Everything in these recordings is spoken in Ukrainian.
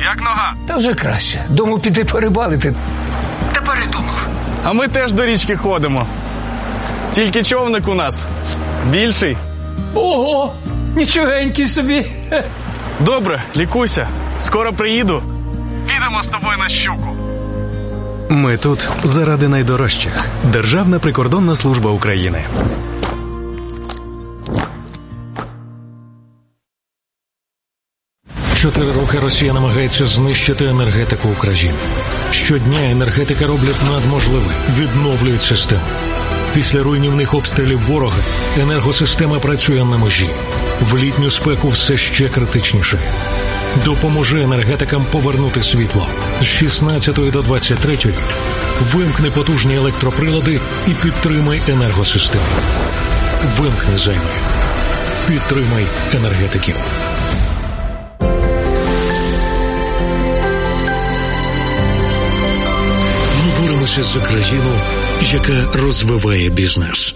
Як нога? Та вже краще. Думав піти порибалити. Та передумав. А ми теж до річки ходимо. Тільки човник у нас більший. Ого! Нічогенький собі. Добре, лікуйся. Скоро приїду. Підемо з тобою на щуку. Ми тут заради найдорожчих. Державна прикордонна служба України. Чотири роки Росія намагається знищити енергетику України. Щодня енергетика роблять надможливе, відновлюють систему. Після руйнівних обстрілів ворога енергосистема працює на межі. В літню спеку все ще критичніше. Допоможи енергетикам повернути світло. З 16 до 23 вимкни потужні електроприлади і підтримай енергосистему. Вимкни зайве. Підтримай енергетиків. Ми боремося за країну, яка розвиває бізнес.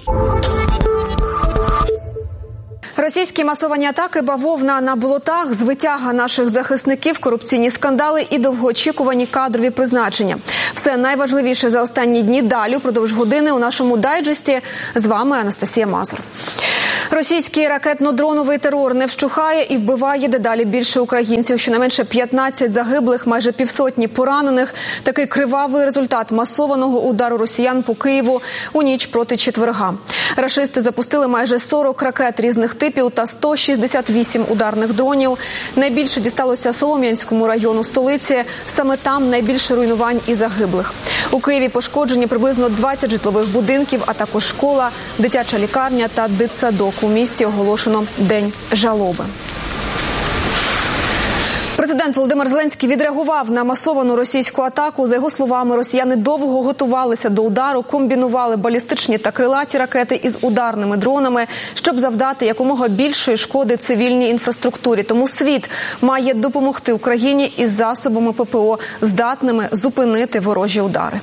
Російські масовані атаки, бавовна на болотах, звитяга наших захисників, корупційні скандали і довгоочікувані кадрові призначення. Все найважливіше за останні дні далі упродовж години у нашому дайджесті. З вами Анастасія Мазур. Російський ракетно-дроновий терор не вщухає і вбиває дедалі більше українців. Щонайменше 15 загиблих, майже півсотні поранених. Такий кривавий результат масованого удару росіян по Києву у ніч проти четверга. Рашисти запустили майже 40 ракет різних типів та 168 ударних дронів. Найбільше дісталося Солом'янському району столиці. Саме там найбільше руйнувань і загиблих. У Києві пошкоджені приблизно 20 житлових будинків, а також школа, дитяча лікарня та дитсадок. У місті оголошено День жалоби. Президент Володимир Зеленський відреагував на масовану російську атаку. За його словами, росіяни довго готувалися до удару, комбінували балістичні та крилаті ракети із ударними дронами, щоб завдати якомога більшої шкоди цивільній інфраструктурі. Тому світ має допомогти Україні із засобами ППО, здатними зупинити ворожі удари.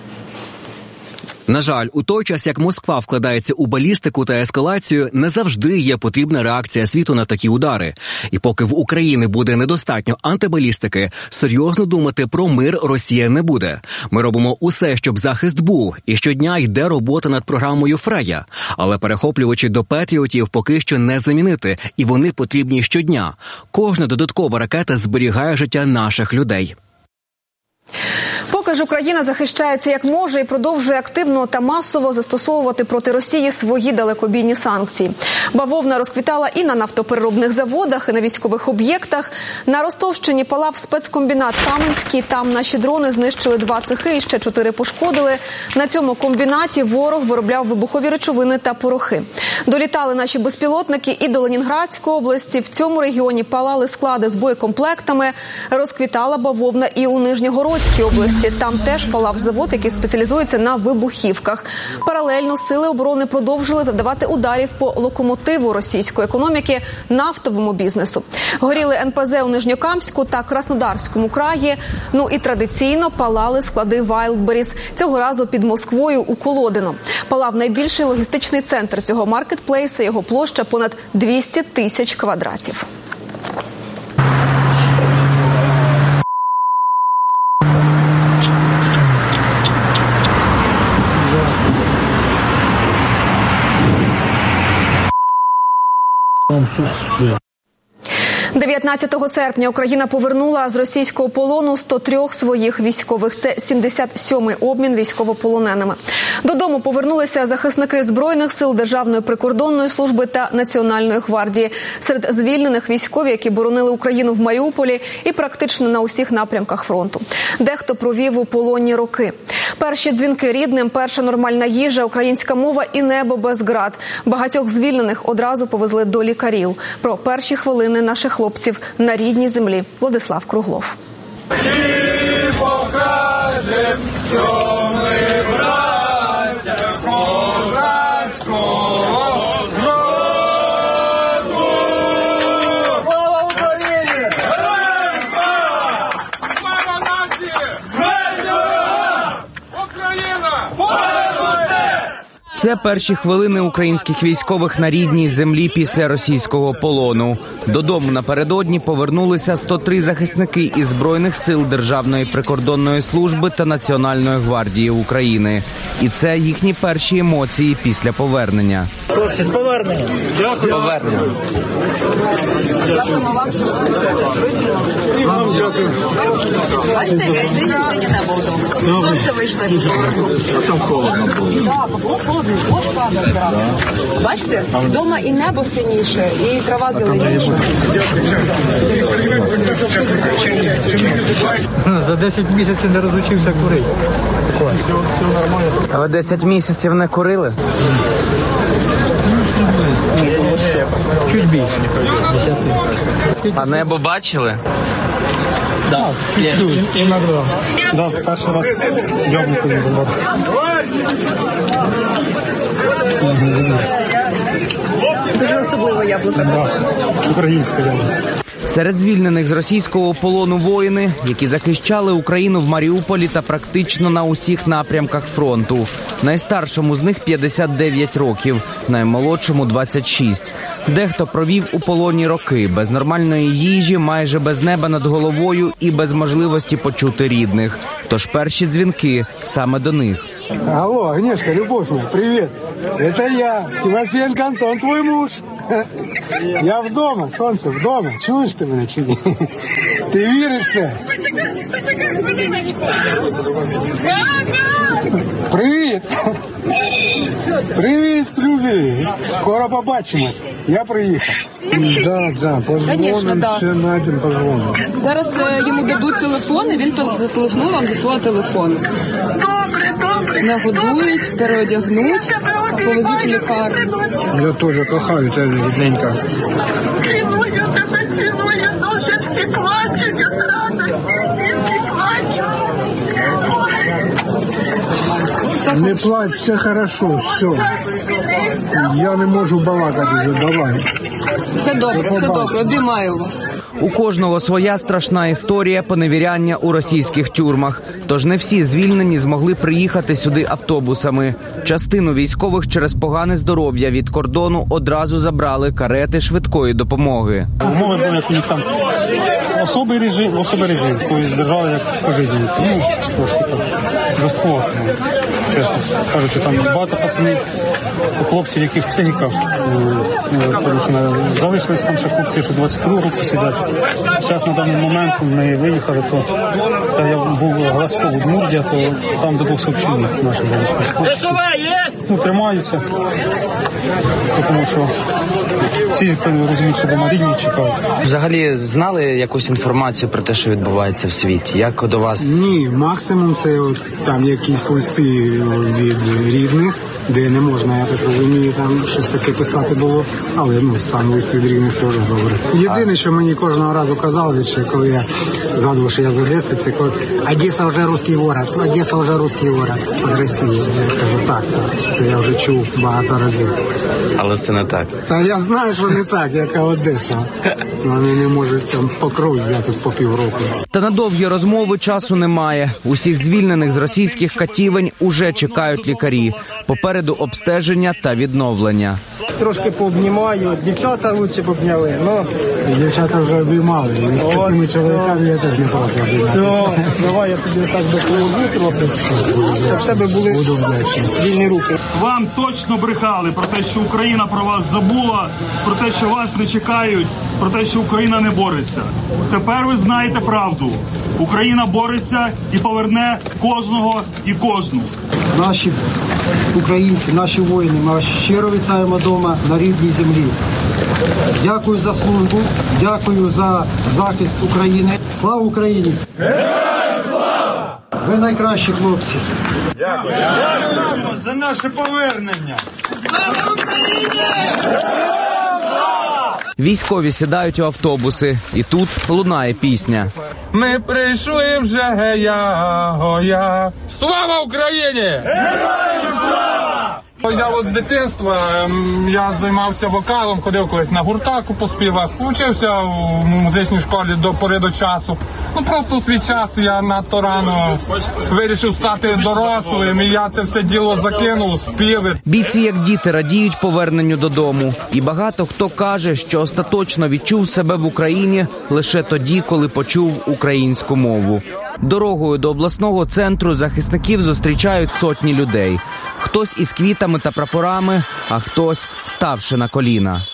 На жаль, у той час, як Москва вкладається у балістику та ескалацію, не завжди є потрібна реакція світу на такі удари. І поки в Україні буде недостатньо антибалістики, серйозно думати про мир Росія не буде. Ми робимо усе, щоб захист був, і щодня йде робота над програмою «Фрея». Але перехоплювачі до «Петріотів» поки що не замінити, і вони потрібні щодня. Кожна додаткова ракета зберігає життя наших людей. Поки ж Україна захищається як може і продовжує активно та масово застосовувати проти Росії свої далекобійні санкції. Бавовна розквітала і на нафтопереробних заводах, і на військових об'єктах. На Ростовщині палав спецкомбінат Каменський. Там наші дрони знищили 2 цехи і ще 4 пошкодили. На цьому комбінаті ворог виробляв вибухові речовини та порохи. Долітали наші безпілотники і до Ленінградської області. В цьому регіоні палали склади з боєкомплектами. Розквітала бавовна і у Нижньогородській області. Там теж палав завод, який спеціалізується на вибухівках. Паралельно сили оборони продовжили завдавати ударів по локомотиву російської економіки – нафтовому бізнесу. Горіли НПЗ у Нижньокамську та Краснодарському краї. Ну і традиційно палали склади Wildberries. Цього разу під Москвою у Колодино. Палав найбільший логістичний центр цього маркетплейса. Його площа понад 200 тисяч квадратів. Там все. 19 серпня Україна повернула з російського полону 103 своїх військових. Це 77-й обмін військовополоненими. Додому повернулися захисники Збройних сил, Державної прикордонної служби та Національної гвардії. Серед звільнених військові, які боронили Україну в Маріуполі і практично на усіх напрямках фронту. Дехто провів у полоні роки. Перші дзвінки рідним, перша нормальна їжа, українська мова і небо без град. Багатьох звільнених одразу повезли до лікарів. Про перші хвилини наших хлопців на рідній землі. Владислав Круглов. І покажем, що ми браття козацького роду. Слава Україні! Героям слава! Слава нації! Смерть ворогам! Україна! Понад усе! Це перші хвилини українських військових на рідній землі після російського полону. Додому напередодні повернулися 103 захисники із Збройних сил Державної прикордонної служби та Національної гвардії України. І це їхні перші емоції після повернення. Хлопці, з поверненням. З поверненням. Дякуємо вам. Дякую. Бачите, яке синє небо вдома. Сонце вийшло, як повернулося. А там холодно було. Так, було холодно, дощ падав зразу. Бачите, вдома і небо синіше, і трава зеленіша. За 10 місяців не розучився курити. Все нормально. А ви 10 місяців не курили? Чуть більше. 10. А небо бачили? Так, іногда. Так, перший раз яблуко не забрав. Дуже особливо яблуко. Так, українське яблуко. Серед звільнених з російського полону воїни, які захищали Україну в Маріуполі та практично на усіх напрямках фронту. Найстаршому з них 59 років, наймолодшому 26. Дехто провів у полоні роки, без нормальної їжі, майже без неба над головою і без можливості почути рідних. Тож перші дзвінки саме до них. Алло, Агнешка, любовь моя, привет. Это я, Тимофеенко Антон, твой муж. Я вдома, сонце, вдома. Чуєш ти мене чи ні? Ти віриш в це? Привіт! Привіт, любі! Скоро побачимось. Я приїхав. Да, позвоним, все знайдемо, позвоним. Зараз йому дадуть телефон, і він зателефонує вам зі свого телефону. Нагодують, переодягнуть, повезуть в лікарню. Я теж кохаю тебе, рідненька. Не плач, все хорошо, все. Я не можу балакати вже, давай. Все добре, обіймаю вас. У кожного своя страшна історія поневіряння у російських тюрмах. Тож не всі звільнені змогли приїхати сюди автобусами. Частину військових через погане здоров'я від кордону одразу забрали карети швидкої допомоги. Умови були, як у них там особий режим, тобто держали як по житті. Ну, трошки так, жорстко, чесно кажучи, там багато пацанів, хлопців, яких в психіках порушено. Залишились там ще хлопці, що 22 року сидять. Зараз на даний момент ми виїхали, то це я був Глазко, Удмуртія, то там до 200 чоловік наших залишилось хлопців. Ну, тримаються, тому що всі розуміють, що дома рідні чекають. Взагалі знали якусь інформацію про те, що відбувається в світі? Як до вас? Ні, максимум це там якісь листи від рідних, де не можна, я так розумію, там щось таке писати було, але сам лист від рідних це вже добре. Єдине, що мені кожного разу казали, що коли я згадував, що я з Одеси, це коли Одеса вже русський город, Одеса вже русський город від Росії. Я кажу, так, це я вже чув багато разів. Але це не так. Та я знаю, що не так, яка Одеса. Вони не можуть там покров взяти по півроку. Та на довгі розмови часу немає. Усіх звільнених з російських катівень уже чекають лікарі. Попереду обстеження та відновлення. Трошки пообнімаю, дівчата лучше пообняли, но... Дівчата вже обіймали, і з такими чоловіками я теж не проти обіймати. Все, давай я тобі так допоможу трохи, щоб в тебе були вільні руки. Вам точно брехали про те, що Україна про вас забула, про те, що вас не чекають, про те, що Україна не бореться. Тепер ви знаєте правду. Україна бореться і поверне кожного і кожну. Наші українці, наші воїни, ми вас щиро вітаємо вдома на рідній землі. Дякую за службу, дякую за захист України. Слава Україні! Героям слава! Ви найкращі хлопці! Дякуємо за наше повернення! Слава Україні! Героям слава! Військові сідають у автобуси, і тут лунає пісня. Ми прийшли вже гея-гоя. Слава Україні! Героям слава! Я от з дитинства, я займався вокалом, ходив колись на гуртаку по співах, вчився в музичній школі до пори до часу. Просто у свій час я надто рано вирішив стати дорослим, і я це все діло закинув, співи. Бійці, як діти, радіють поверненню додому. І багато хто каже, що остаточно відчув себе в Україні лише тоді, коли почув українську мову. Дорогою до обласного центру захисників зустрічають сотні людей. Хтось із квітами та прапорами, а хтось ставши на коліна.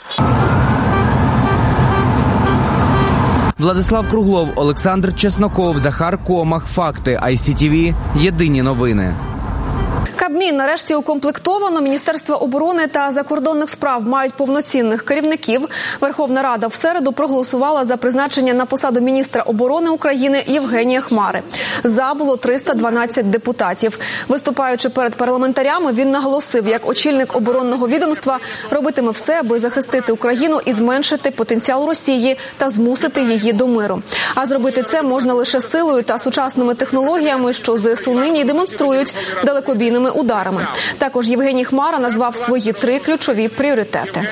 Владислав Круглов, Олександр Чесноков, Захар Комах. Факти ICTV. Єдині новини. Кабмін нарешті укомплектовано. Міністерство оборони та закордонних справ мають повноцінних керівників. Верховна Рада в середу проголосувала за призначення на посаду міністра оборони України Євгенія Хмари. За було 312 депутатів. Виступаючи перед парламентарями, він наголосив, як очільник оборонного відомства робитиме все, аби захистити Україну і зменшити потенціал Росії та змусити її до миру. А зробити це можна лише силою та сучасними технологіями, що ЗСУ нині демонструють далекобійними ударами. Також Євгеній Хмара назвав свої 3 ключові пріоритети.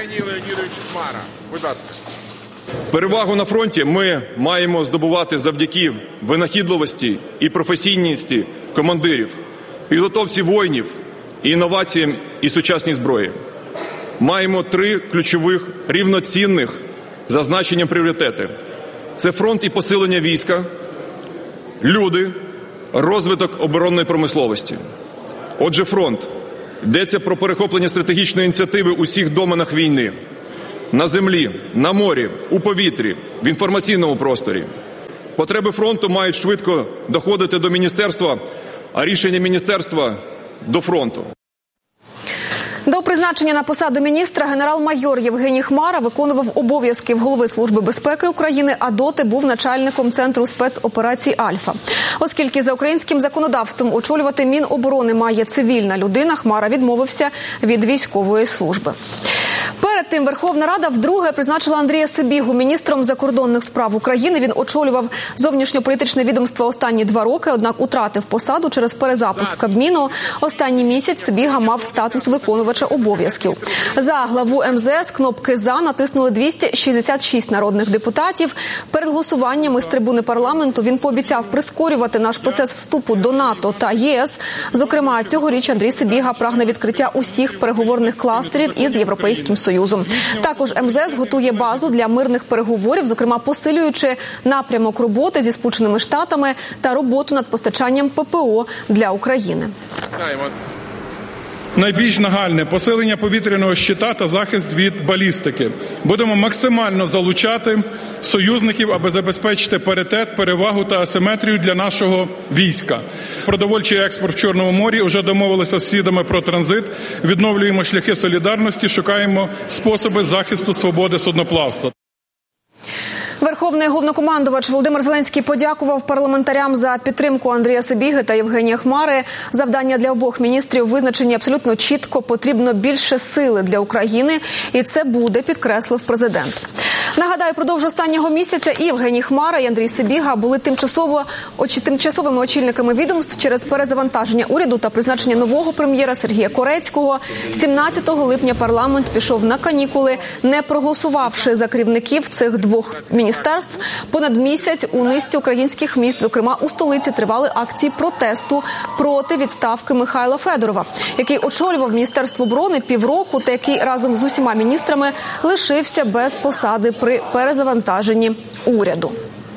Перевагу на фронті ми маємо здобувати завдяки винахідливості і професійності командирів, підготовці воїнів, інноваціям і сучасній зброї. Маємо 3 ключових рівноцінних за значенням пріоритети. Це фронт і посилення війська, люди, розвиток оборонної промисловості. Отже, фронт. Йдеться про перехоплення стратегічної ініціативи у всіх доменах війни. На землі, на морі, у повітрі, в інформаційному просторі. Потреби фронту мають швидко доходити до міністерства, а рішення міністерства – до фронту. До призначення на посаду міністра генерал-майор Євгеній Хмара виконував обов'язки голови Служби безпеки України, а доти був начальником Центру спецоперацій «Альфа». Оскільки за українським законодавством очолювати Міноборони має цивільна людина, Хмара відмовився від військової служби. Перед тим Верховна Рада вдруге призначила Андрія Сибігу міністром закордонних справ України. Він очолював зовнішньополітичне відомство останні 2 роки, однак утратив посаду через перезапуск Кабміну. Останній місяць Сибіга мав статус виконувача обов'язків. За главу МЗС кнопки «За» натиснули 266 народних депутатів. Перед голосуванням із трибуни парламенту він пообіцяв прискорювати наш процес вступу до НАТО та ЄС. Зокрема, цьогоріч Андрій Сибіга прагне відкриття усіх переговорних кластерів із Європейським Союзом. Також МЗС готує базу для мирних переговорів, зокрема посилюючи напрямок роботи зі Сполученими Штатами та роботу над постачанням ППО для України. Найбільш нагальне – посилення повітряного щита та захист від балістики. Будемо максимально залучати союзників, аби забезпечити паритет, перевагу та асиметрію для нашого війська. Продовольчий експорт в Чорному морі, вже домовилися з сусідами про транзит, відновлюємо шляхи солідарності, шукаємо способи захисту свободи судноплавства. Верховний головнокомандувач Володимир Зеленський подякував парламентарям за підтримку Андрія Сибіги та Євгенія Хмари. Завдання для обох міністрів визначені абсолютно чітко. Потрібно більше сили для України, і це буде, підкреслив президент. Нагадаю, продовж останнього місяця і Євгеній Хмара, і Андрій Сибіга були тимчасовими очільниками відомств через перезавантаження уряду та призначення нового прем'єра Сергія Корецького. 17 липня парламент пішов на канікули, не проголосувавши за керівників цих 2 міністерств. Понад місяць у низці українських міст, зокрема у столиці, тривали акції протесту проти відставки Михайла Федорова, який очолював Міністерство оборони півроку та який разом з усіма міністрами лишився без посади при перезавантаженні уряду.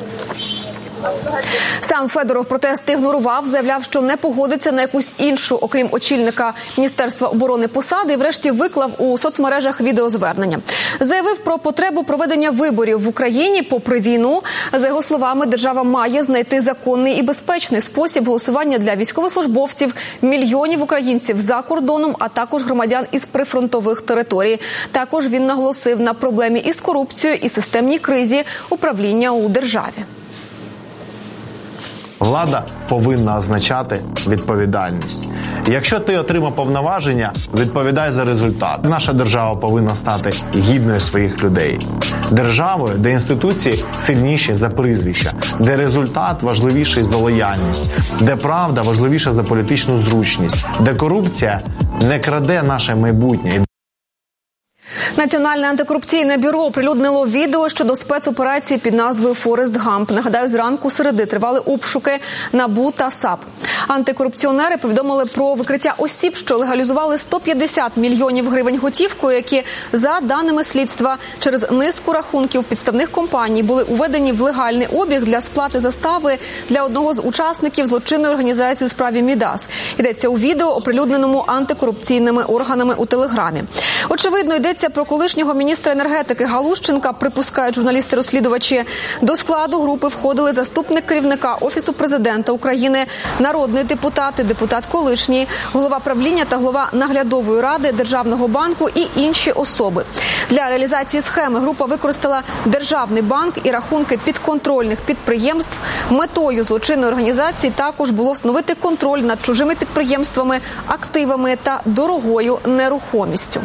Сам Федоров протести ігнорував, заявляв, що не погодиться на якусь іншу, окрім очільника Міністерства оборони, посади, і врешті виклав у соцмережах відеозвернення. Заявив про потребу проведення виборів в Україні попри війну. За його словами, держава має знайти законний і безпечний спосіб голосування для військовослужбовців, мільйонів українців за кордоном, а також громадян із прифронтових територій. Також він наголосив на проблемі із корупцією і системній кризі управління у державі. Влада повинна означати відповідальність. Якщо ти отримав повноваження, відповідай за результат. Наша держава повинна стати гідною своїх людей. Державою, де інституції сильніші за прізвища, де результат важливіший за лояльність, де правда важливіша за політичну зручність, де корупція не краде наше майбутнє. Національне антикорупційне бюро оприлюднило відео щодо спецоперації під назвою «Форест Гамп». Нагадаю, зранку середи тривали обшуки НАБУ та САП. Антикорупціонери повідомили про викриття осіб, що легалізували 150 мільйонів гривень готівкою, які, за даними слідства, через низку рахунків підставних компаній були уведені в легальний обіг для сплати застави для одного з учасників злочинної організації у справі «Мідас». Йдеться у відео, оприлюдненому антикорупційними органами у Телеграмі. Очевидно, йдеться про колишнього міністра енергетики Галущенка, припускають журналісти-розслідувачі. До складу групи входили заступник керівника Офісу президента України, народний депутат, депутат колишній, голова правління та голова наглядової ради Державного банку і інші особи. Для реалізації схеми група використала Державний банк і рахунки підконтрольних підприємств. Метою злочинної організації також було встановити контроль над чужими підприємствами, активами та дорогою нерухомістю.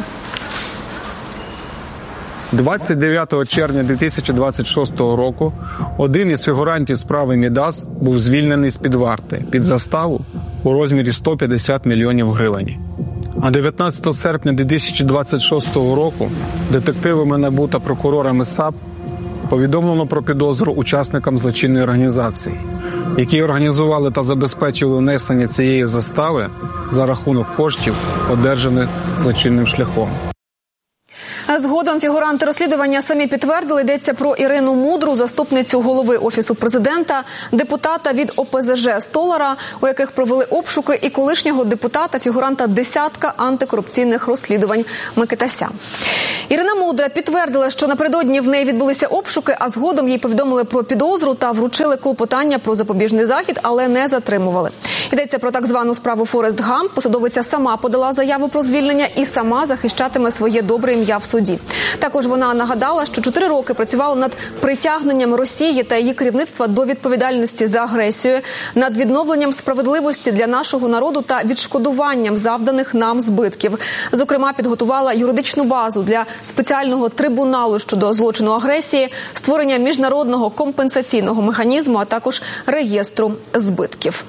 29 червня 2026 року один із фігурантів справи «Мідас» був звільнений з-під варти під заставу у розмірі 150 мільйонів гривень. А 19 серпня 2026 року детективами НАБУ та прокурорами САП повідомлено про підозру учасникам злочинної організації, які організували та забезпечили внесення цієї застави за рахунок коштів, одержаних злочинним шляхом. Згодом фігуранти розслідування самі підтвердили, йдеться про Ірину Мудру, заступницю голови Офісу президента, депутата від ОПЗЖ Столара, у яких провели обшуки, і колишнього депутата, фігуранта десятка антикорупційних розслідувань Микитася. Ірина Мудра підтвердила, що напередодні в неї відбулися обшуки, а згодом їй повідомили про підозру та вручили клопотання про запобіжний захід, але не затримували. Йдеться про так звану справу «Форест Гамп». Посадовиця сама подала заяву про звільнення і сама захищатиме своє добре ім'я в суді. Також вона нагадала, що 4 роки працювала над притягненням Росії та її керівництва до відповідальності за агресію, над відновленням справедливості для нашого народу та відшкодуванням завданих нам збитків. Зокрема, підготувала юридичну базу для спеціального трибуналу щодо злочину агресії, створення міжнародного компенсаційного механізму, а також реєстру збитків.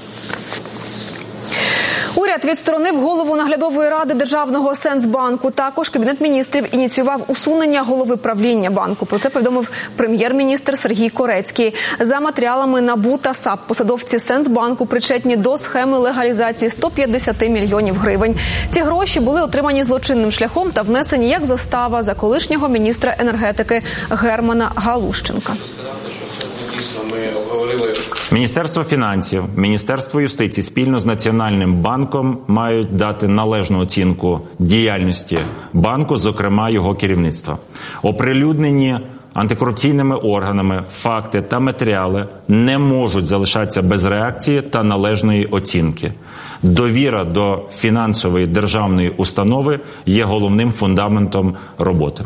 Уряд відсторонив голову наглядової ради Державного Сенсбанку. Також Кабінет міністрів ініціював усунення голови правління банку. Про це повідомив прем'єр-міністр Сергій Корецький. За матеріалами НАБУ та САП посадовці Сенсбанку причетні до схеми легалізації 150 мільйонів гривень. Ці гроші були отримані злочинним шляхом та внесені як застава за колишнього міністра енергетики Германа Галущенка. Міністерство фінансів, Міністерство юстиції спільно з Національним банком мають дати належну оцінку діяльності банку, зокрема його керівництва. Оприлюднені антикорупційними органами факти та матеріали не можуть залишатися без реакції та належної оцінки. Довіра до фінансової державної установи є головним фундаментом роботи.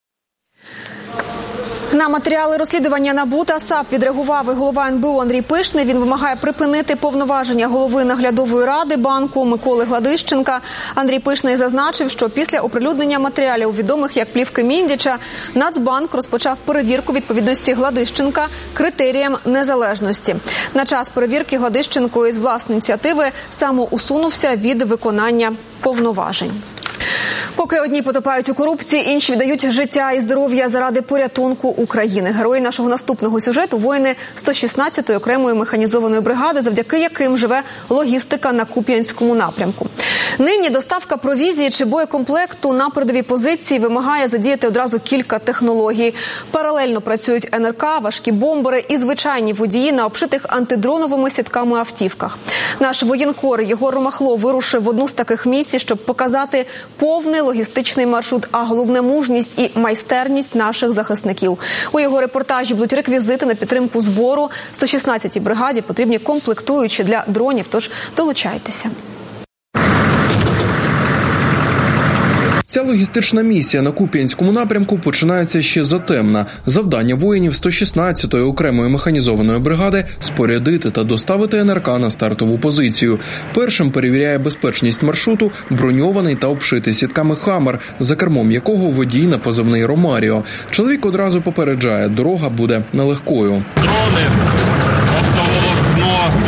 На матеріали розслідування НАБУ та САП відреагував і голова НБУ Андрій Пишний. Він вимагає припинити повноваження голови наглядової ради банку Миколи Гладищенка. Андрій Пишний зазначив, що після оприлюднення матеріалів, відомих як плівки Міндіча, Нацбанк розпочав перевірку відповідності Гладищенка критеріям незалежності. На час перевірки Гладищенко із власної ініціативи самоусунувся від виконання повноважень. Поки одні потопають у корупції, інші віддають життя і здоров'я заради порятунку України. Герої нашого наступного сюжету – воїни 116-ї окремої механізованої бригади, завдяки яким живе логістика на Куп'янському напрямку. Нині доставка провізії чи боєкомплекту на передові позиції вимагає задіяти одразу кілька технологій. Паралельно працюють НРК, важкі бомбери і звичайні водії на обшитих антидроновими сітками автівках. Наш воєнкор Єгор Ромахло вирушив в одну з таких місій, щоб показати повний логістичний маршрут, а головне – мужність і майстерність наших захисників. У його репортажі будуть реквізити на підтримку збору. 116-й бригаді потрібні комплектуючі для дронів, тож долучайтеся. Ця логістична місія на Куп'янському напрямку починається ще затемна. Завдання воїнів 116-ї окремої механізованої бригади – спорядити та доставити НРК на стартову позицію. Першим перевіряє безпечність маршруту броньований та обшитий сітками «Хаммер», за кермом якого водій на позивний «Ромаріо». Чоловік одразу попереджає – дорога буде нелегкою. Дрони, оптоволокно,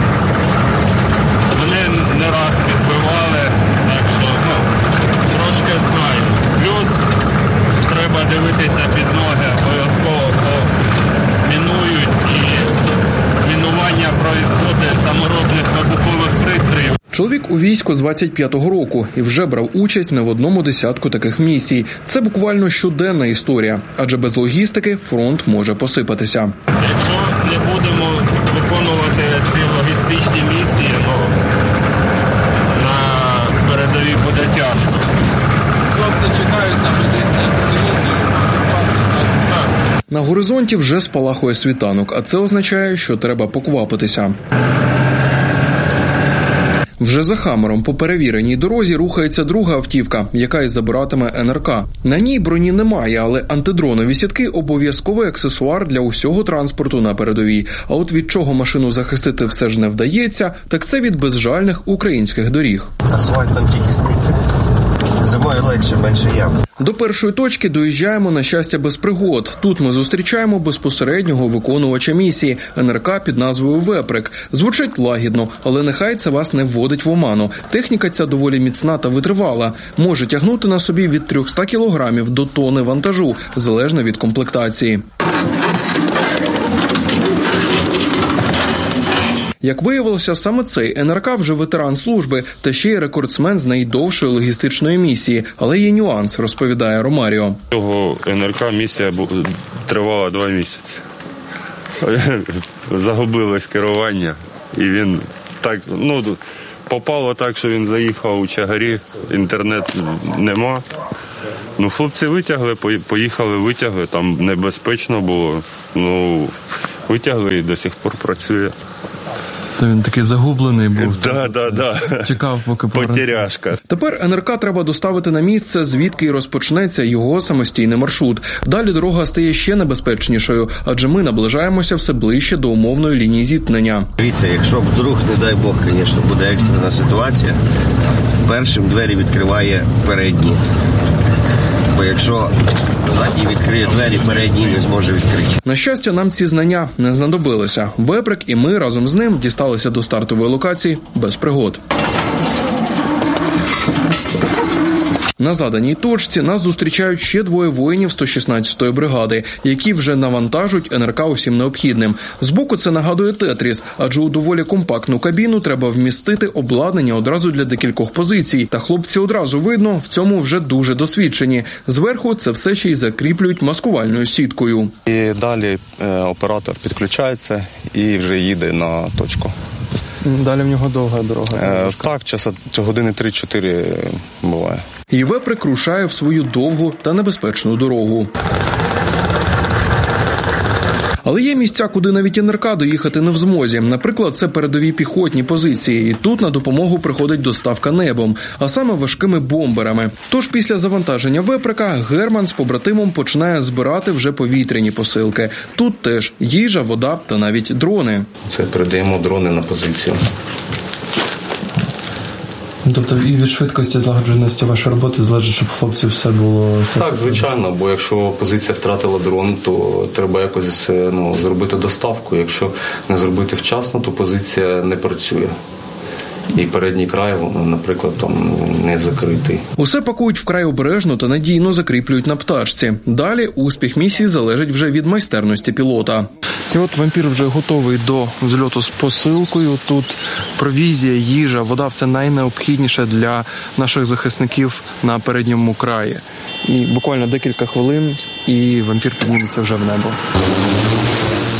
мене не раз підбивали, так що трошки знаю. Плюс треба дивитися під ноги, обов'язково, бо мінують і мінування проїздить саморобних вибухових пристроїв. Чоловік у війську з 25-го року і вже брав участь не в одному десятку таких місій. Це буквально щоденна історія, адже без логістики фронт може посипатися. Якщо не будемо виконувати ці логістичні місії, на передовій буде тяжко. Хлопці чекають на позиціях телевізії. На горизонті вже спалахує світанок, а це означає, що треба поквапитися. Вже за «Хаммером» по перевіреній дорозі рухається друга автівка, яка й забиратиме НРК. На ній броні немає, але антидронові сітки – обов'язковий аксесуар для усього транспорту на передовій. А от від чого машину захистити все ж не вдається, так це від безжальних українських доріг. Асфальт там тільки сниться. Зимою легше, менше ям. До першої точки доїжджаємо, на щастя, без пригод. Тут ми зустрічаємо безпосереднього виконувача місії – НРК під назвою «Веприк». Звучить лагідно, але нехай це вас не вводить в оману. Техніка ця доволі міцна та витривала. Може тягнути на собі від 300 кілограмів до тонни вантажу, залежно від комплектації. Як виявилося, саме цей НРК вже ветеран служби та ще й рекордсмен з найдовшої логістичної місії. Але є нюанс, розповідає Ромаріо. Цього НРК місія тривала 2 місяці. Загубилось керування і він так, попало так, що він заїхав у Чагарі, інтернет нема. Хлопці витягли, витягли, там небезпечно було, витягли і до сих пор працює. То він такий загублений був. Да. Чекав, поки повернеться. Потеряшка. Тепер НРК треба доставити на місце, звідки й розпочнеться його самостійний маршрут. Далі дорога стає ще небезпечнішою, адже ми наближаємося все ближче до умовної лінії зіткнення. Дивіться, якщо вдруг, не дай Бог, звісно, буде екстрена ситуація, першим двері відкриває передні. Бо якщо задній відкриє двері, передній не зможе відкрити. На щастя, нам ці знання не знадобилися. Веприк і ми разом з ним дісталися до стартової локації без пригод. На заданій точці нас зустрічають ще 2 воїнів 116-ї бригади, які вже навантажують НРК усім необхідним. Збоку це нагадує Тетріс, адже у доволі компактну кабіну треба вмістити обладнання одразу для декількох позицій. Та хлопці одразу видно, в цьому вже дуже досвідчені. Зверху це все ще й закріплюють маскувальною сіткою. І далі оператор підключається і вже їде на точку. Далі в нього довга дорога. Так, години 3-4 буває. І Веприк рушає в свою довгу та небезпечну дорогу. Але є місця, куди навіть НРК доїхати не в змозі. Наприклад, це передові піхотні позиції. І тут на допомогу приходить доставка небом, а саме важкими бомберами. Тож після завантаження Веприка Герман з побратимом починає збирати вже повітряні посилки. Тут теж їжа, вода та навіть дрони. Це передаємо дрони на позицію. Тобто і від швидкості, злагодженості вашої роботи залежить, щоб хлопців все було... Так, звичайно, бо якщо позиція втратила дрон, то треба якось зробити доставку. Якщо не зробити вчасно, то позиція не працює. І передній край, наприклад, там не закритий. Усе пакують вкрай обережно та надійно закріплюють на пташці. Далі успіх місії залежить вже від майстерності пілота. І от вампір вже готовий до взльоту з посилкою. Тут провізія, їжа, вода – все найнеобхідніше для наших захисників на передньому краї. І буквально декілька хвилин, і вампір підніметься вже в небо.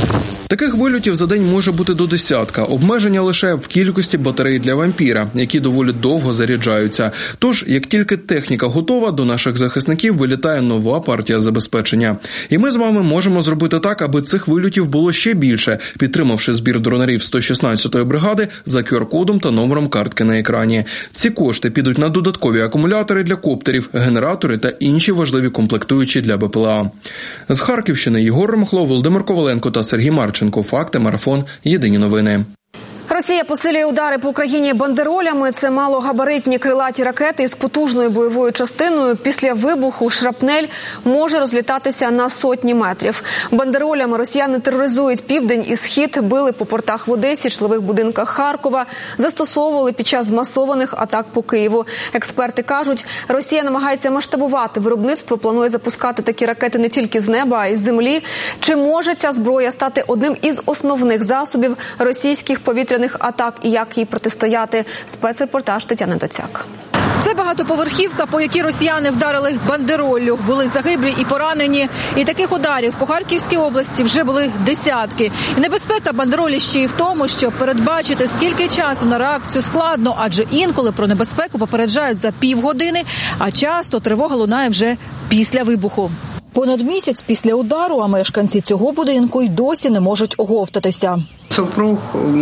Таких вильотів за день може бути до десятка. Обмеження лише в кількості батарей для «Вампіра», які доволі довго заряджаються. Тож, як тільки техніка готова, до наших захисників вилітає нова партія забезпечення. І ми з вами можемо зробити так, аби цих вильотів було ще більше, підтримавши збір дронерів 116-ї бригади за QR-кодом та номером картки на екрані. Ці кошти підуть на додаткові акумулятори для коптерів, генератори та інші важливі комплектуючі для БПЛА. З Харківщини Єгор Ромхло, Володимир Коваленко та Сергій Марченко. Факти, марафон, єдині новини. Росія посилює удари по Україні бандеролями. Це малогабаритні крилаті ракети із потужною бойовою частиною. Після вибуху шрапнель може розлітатися на сотні метрів. Бандеролями росіяни тероризують південь і схід, били по портах в Одесі, житлових будинках Харкова, застосовували під час змасованих атак по Києву. Експерти кажуть, Росія намагається масштабувати виробництво, планує запускати такі ракети не тільки з неба, а й з землі. Чи може ця зброя стати одним із основних засобів російських повітряних атак і як їй протистояти? Спецрепортаж Тетяни Доцяк. Це багатоповерхівка, по якій росіяни вдарили бандероллю. Були загиблі і поранені. І таких ударів по Харківській області вже були десятки. І небезпека бандеролі ще й в тому, що передбачити, скільки часу на реакцію складно, адже інколи про небезпеку попереджають за півгодини, а часто тривога лунає вже після вибуху. Понад місяць після удару, а мешканці цього будинку й досі не можуть оговтатися. Супруг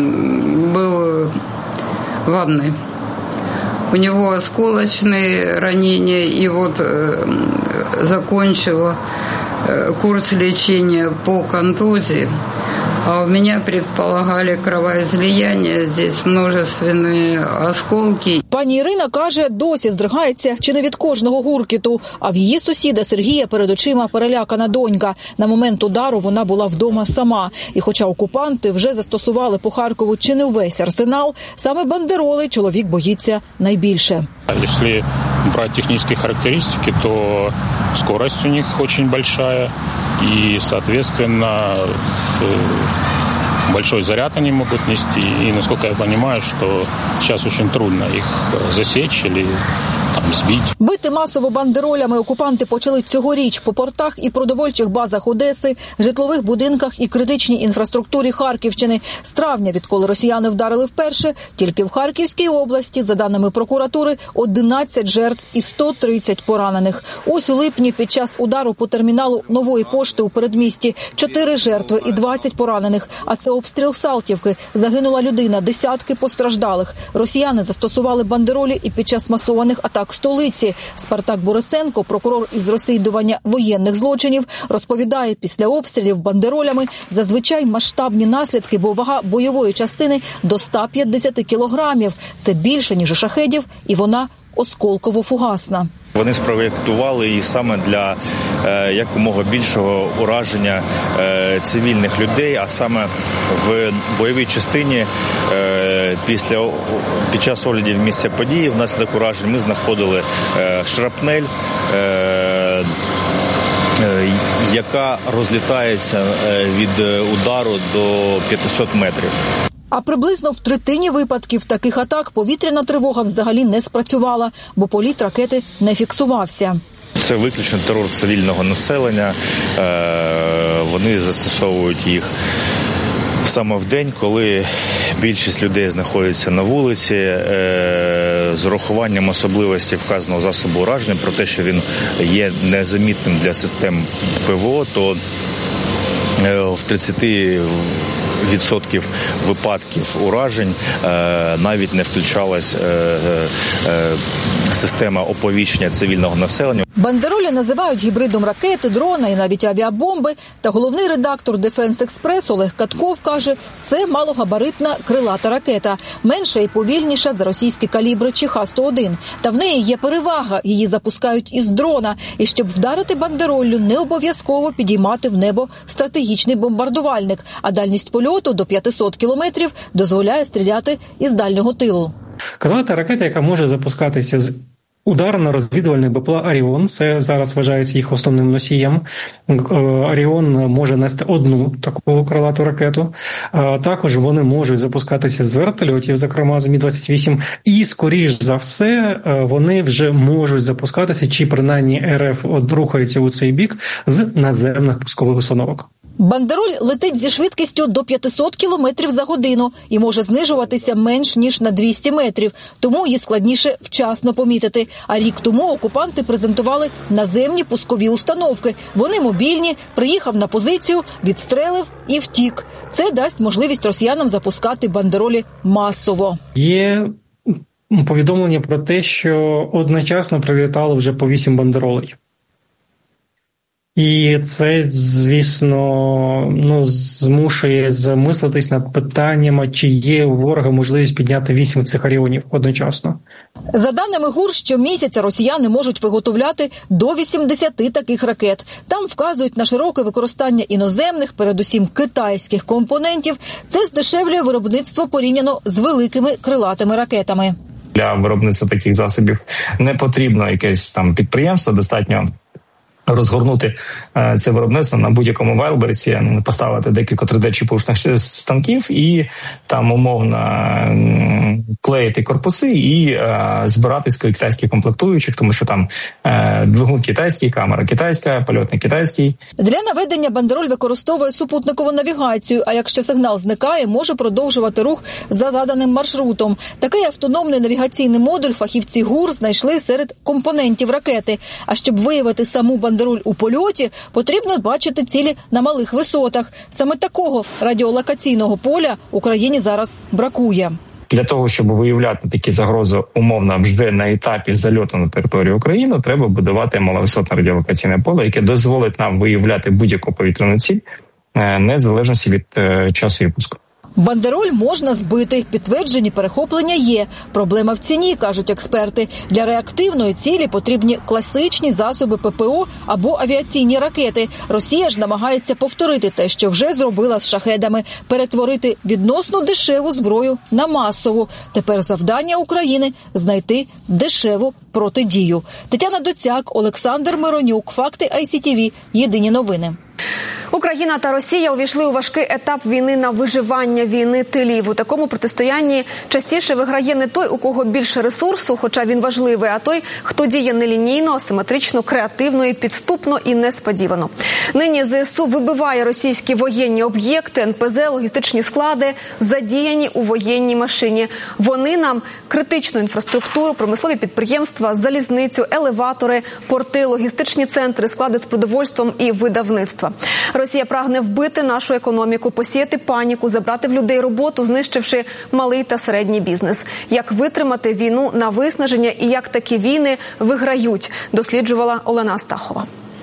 был в ванной. У него осколочные ранения, и вот закончила курс лечения по контузии. А у меня предполагали кровоизлияние, здесь множественные осколки. Пані Ірина каже, досі здригається чи не від кожного гуркіту, а в її сусіда Сергія перед очима перелякана донька. На момент удару вона була вдома сама. І хоча окупанти вже застосували по Харкову чи не весь арсенал, саме бандероли чоловік боїться найбільше. Если брать технические характеристики, то скорость у них очень большая, и, соответственно, большой заряд они могут нести. И, насколько я понимаю, что сейчас очень трудно их засечь или збити. Бити масово бандеролями окупанти почали цьогоріч по портах і продовольчих базах Одеси, житлових будинках і критичній інфраструктурі Харківщини. З травня, відколи росіяни вдарили вперше, тільки в Харківській області, за даними прокуратури, 11 жертв і 130 поранених. Ось у липні під час удару по терміналу Нової пошти у передмісті 4 жертви і 20 поранених. А це обстріл Салтівки. Загинула людина, десятки постраждалих. Росіяни застосували бандеролі і під час масованих атак столиці. Спартак Борисенко, прокурор із розслідування воєнних злочинів, розповідає, після обстрілів бандеролями зазвичай масштабні наслідки, бо вага бойової частини до 150 кілограмів. Це більше, ніж у шахедів, і вона осколково-фугасна. Вони спроєктували її саме для якомога більшого ураження цивільних людей, а саме в бойовій частині під час оглядів місця події внаслідок уражень ми знаходили шрапнель, яка розлітається від удару до 500 метрів. А приблизно в третині випадків таких атак повітряна тривога взагалі не спрацювала, бо політ ракети не фіксувався. Це виключно терор цивільного населення. Вони застосовують їх саме в день, коли більшість людей знаходиться на вулиці, з урахуванням особливості вказаного засобу ураження, про те, що він є незамітним для систем ПВО, то в 30% випадків уражень навіть не включалась система оповіщення цивільного населення. Бандеролі називають гібридом ракети, дрона і навіть авіабомби. Та головний редактор Дефенс Експрес Олег Катков каже, це малогабаритна крилата ракета. Менша і повільніша за російські калібри чи Х-101. Та в неї є перевага. Її запускають із дрона. І щоб вдарити бандероллю, не обов'язково підіймати в небо стратегічний бомбардувальник. А дальність польоту до 500 кілометрів дозволяє стріляти із дальнього тилу. Крилата ракета, яка може запускатися з ударно-розвідувальних БПЛА «Оріон», це зараз вважається їх основним носієм. «Оріон» може нести одну таку крилату ракету. Також вони можуть запускатися з вертольотів, зокрема з Мі-28. І, скоріш за все, вони вже можуть запускатися, чи принаймні РФ рухається у цей бік, з наземних пускових установок. Бандероль летить зі швидкістю до 500 км за годину і може знижуватися менш ніж на 200 метрів, тому її складніше вчасно помітити. А рік тому окупанти презентували наземні пускові установки. Вони мобільні, приїхав на позицію, відстрелив і втік. Це дасть можливість росіянам запускати бандеролі масово. Є повідомлення про те, що одночасно прилітало вже по 8 бандеролей. І це, звісно, змушує замислитись над питаннями, чи є у ворога можливість підняти 8 цих Оріонів одночасно. За даними ГУР, щомісяця росіяни можуть виготовляти до 80 таких ракет. Там вказують на широке використання іноземних, передусім китайських компонентів. Це здешевлює виробництво порівняно з великими крилатими ракетами. Для виробництва таких засобів не потрібно якесь там підприємство, достатньо розгорнути це виробництво на будь-якому вайлберсі, поставити декілька 3D-чіпушних станків і там умовно клеїти корпуси і збирати з китайських комплектуючих, тому що там двигун китайський, камера китайська, польотник китайський. Для наведення бандероль використовує супутникову навігацію, а якщо сигнал зникає, може продовжувати рух за заданим маршрутом. Такий автономний навігаційний модуль фахівці ГУР знайшли серед компонентів ракети. А щоб виявити саму бандероль у польоті, потрібно бачити цілі на малих висотах. Саме такого радіолокаційного поля Україні зараз бракує. Для того, щоб виявляти такі загрози умовно вже на етапі зальоту на територію України, треба будувати маловисотне радіолокаційне поле, яке дозволить нам виявляти будь-яку повітряну ціль, незалежно від часу її пуску. Бандероль можна збити, підтверджені перехоплення є. Проблема в ціні, кажуть експерти. Для реактивної цілі потрібні класичні засоби ППО або авіаційні ракети. Росія ж намагається повторити те, що вже зробила з шахедами – перетворити відносно дешеву зброю на масову. Тепер завдання України – знайти дешеву протидію. Тетяна Доцяк, Олександр Миронюк, Факти ICTV, Єдині новини. Україна та Росія увійшли у важкий етап війни на виживання, війни тилів. У такому протистоянні частіше виграє не той, у кого більше ресурсу, хоча він важливий, а той, хто діє нелінійно, асиметрично, креативно і підступно і несподівано. Нині ЗСУ вибиває російські воєнні об'єкти, НПЗ, логістичні склади, задіяні у воєнній машині. Вони нам критичну інфраструктуру, промислові підприємства, залізницю, елеватори, порти, логістичні центри, склади з продовольством і видавництва. Росія прагне вбити нашу економіку, посіяти паніку, забрати в людей роботу, знищивши малий та середній бізнес. Як витримати війну на виснаження і як такі війни виграють, досліджувала Олена Астахова.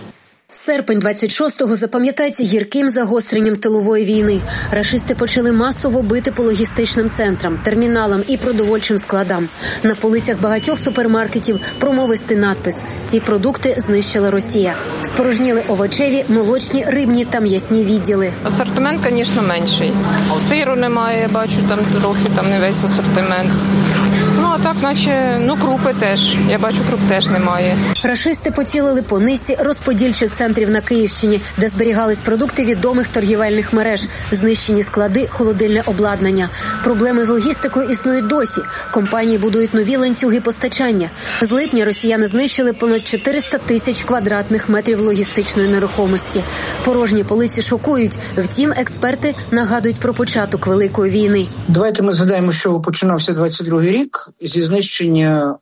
Серпень 26-го запам'ятається гірким загостренням тилової війни. Рашисти почали масово бити по логістичним центрам, терміналам і продовольчим складам. На полицях багатьох супермаркетів промовистий надпис «Ці продукти знищила Росія». Спорожніли овочеві, молочні, рибні та м'ясні відділи. Асортимент, звісно, менший. Сиру немає, бачу, там трохи, там не весь асортимент. Ну, а так, наче, крупи теж. Я бачу, круп теж немає. Рашисти поцілили по низці розподільчих центрів на Київщині, де зберігались продукти відомих торгівельних мереж, знищені склади, холодильне обладнання. Проблеми з логістикою існують досі. Компанії будують нові ланцюги постачання. З липня росіяни знищили понад 400 тисяч квадратних метрів логістичної нерухомості. Порожні полиці шокують. Втім, експерти нагадують про початок Великої війни. Давайте ми згадаємо, що починався 22-й рік зі знищення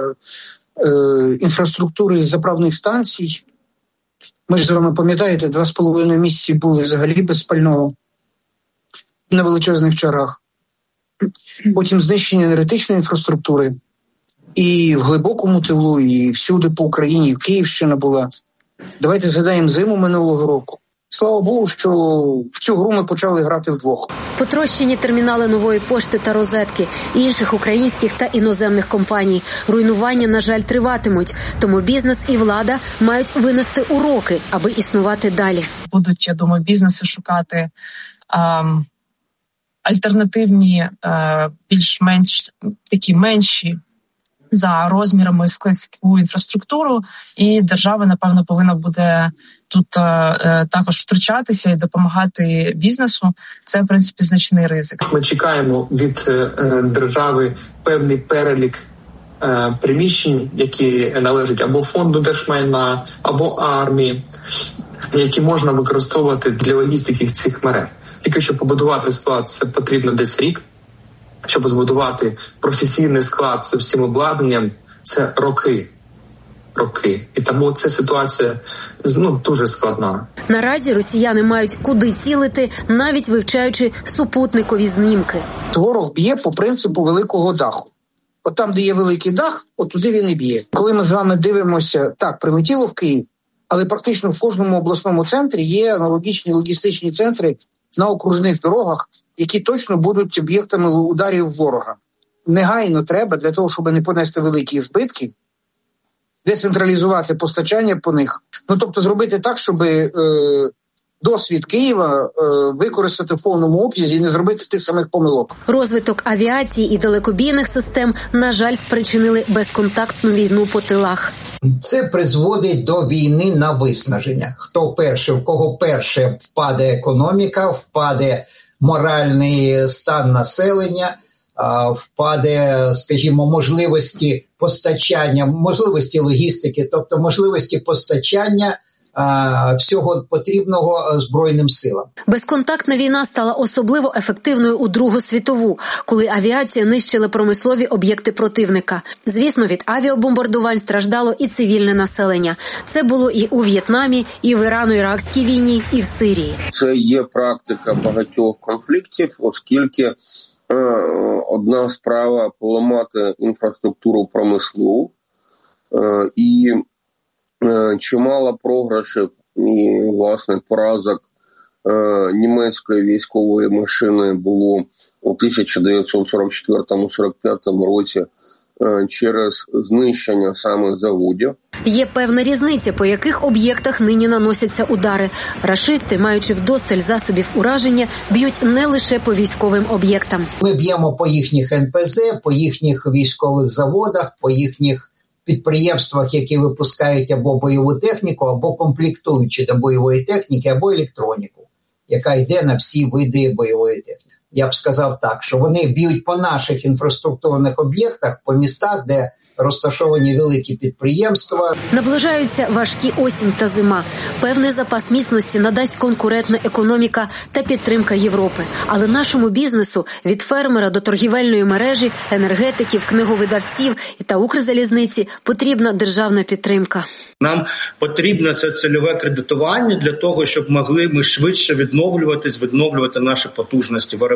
інфраструктури заправних станцій. Ми ж з вами пам'ятаєте, 2,5 місяці були взагалі без пального на величезних чарах. Потім знищення енергетичної інфраструктури і в глибокому тилу, і всюди по Україні, Київщина була. Давайте згадаємо зиму минулого року. Слава Богу, що в цю гру ми почали грати вдвох. Потрощені термінали Нової пошти та розетки, інших українських та іноземних компаній. Руйнування, на жаль, триватимуть. Тому бізнес і влада мають винести уроки, аби існувати далі. Будуть, я думаю, бізнеси шукати альтернативні, більш-менш такі менші за розмірами складську інфраструктуру, і держава, напевно, повинна буде тут також втручатися і допомагати бізнесу. Це, в принципі, значний ризик. Ми чекаємо від держави певний перелік приміщень, які належать або фонду держмайна, або армії. які можна використовувати для логістики цих мереж. Тільки щоб побудувати склад, це потрібно десь рік. Щоб збудувати професійний склад з усім обладнанням, це роки. І тому ця ситуація дуже складна. Наразі росіяни мають куди цілити, навіть вивчаючи супутникові знімки. Ворог б'є по принципу великого даху. От там, де є великий дах, от туди він і б'є. Коли ми з вами дивимося, так, прилетіло в Київ, але практично в кожному обласному центрі є аналогічні логістичні центри на окружних дорогах, які точно будуть об'єктами ударів ворога. Негайно треба, для того, щоб не понести великі збитки, децентралізувати постачання по них. Тобто зробити так, щоб досвід Києва використати в повному обсязі і не зробити тих самих помилок. Розвиток авіації і далекобійних систем, на жаль, спричинили безконтактну війну по тилах. Це призводить до війни на виснаження. Хто перший, в кого перше впаде економіка, впаде моральний стан населення, впаде, скажімо, можливості постачання, можливості логістики, тобто можливості постачання всього потрібного Збройним силам. Безконтактна війна стала особливо ефективною у Другу світову, коли авіація нищила промислові об'єкти противника. Звісно, від авіабомбардувань страждало і цивільне населення. Це було і у В'єтнамі, і в Ірано-Іракській війні, і в Сирії. Це є практика багатьох конфліктів, оскільки одна справа поламати інфраструктуру промислову і чимало програшів і, власне, поразок німецької військової машини було у 1944-45 році через знищення саме заводів. Є певна різниця, по яких об'єктах нині наносяться удари. Рашисти, маючи вдосталь засобів ураження, б'ють не лише по військовим об'єктам. Ми б'ємо по їхніх НПЗ, по їхніх військових заводах, по їхніх підприємствах, які випускають або бойову техніку, або комплектуючі до бойової техніки, або електроніку, яка йде на всі види бойової техніки. Я б сказав так, що вони б'ють по наших інфраструктурних об'єктах, по містах, де розташовані великі підприємства. Наближаються важкі осінь та зима. Певний запас міцності надасть конкурентна економіка та підтримка Європи. Але нашому бізнесу від фермера до торгівельної мережі, енергетиків, книговидавців та Укрзалізниці потрібна державна підтримка. Нам потрібно це цільове кредитування для того, щоб могли ми швидше відновлювати наші потужності.